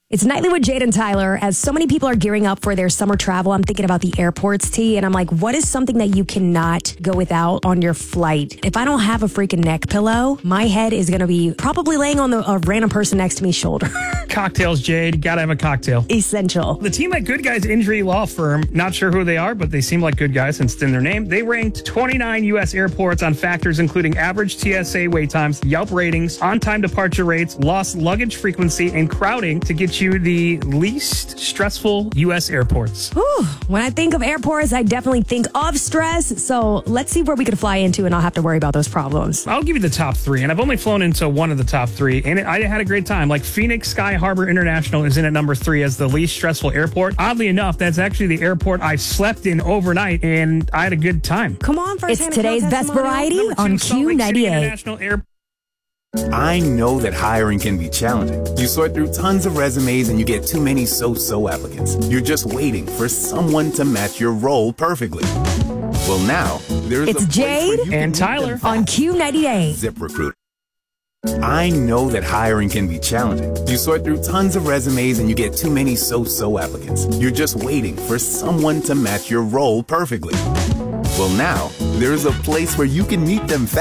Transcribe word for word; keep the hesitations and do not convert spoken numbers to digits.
It's Nightly with Jade and Tyler. As so many people are gearing up for their summer travel, I'm thinking about the airports, T, and I'm like, what is something that you cannot go without on your flight? If I don't have a freaking neck pillow, my head is going to be probably laying on the, a random person next to me's shoulder. Cocktails, Jade. Gotta have a cocktail. Essential. The team at Good Guys Injury Law Firm, not sure who they are, but they seem like good guys since it's in their name. They ranked twenty-nine U S airports on factors including average T S A wait times, Yelp ratings, on-time departure rates, lost luggage frequency, and crowding to get you the least stressful U S airports. Whew. When I think of airports, I definitely think of stress. So let's see where we could fly into and not have to worry about those problems. I'll give you the top three, and I've only flown into one of the top three, and I had a great time. Like Phoenix Sky Harbor International is in at number three as the least stressful airport. Oddly enough, that's actually the airport I slept in overnight, and I had a good time. Come on, first It's today's best variety Number two, on Salt Q Lake City ninety-eight. International Airport. I know that hiring can be challenging. You sort through tons of resumes and you get too many so-so applicants. You're just waiting for someone to match your role perfectly. Well, now, there's It's a place Jade where you can and meet Tyler them fast. On Q ninety-eight. ZipRecruiter. I know that hiring can be challenging. You sort through tons of resumes and you get too many so-so applicants. You're just waiting for someone to match your role perfectly. Well, now, there's a place where you can meet them fast.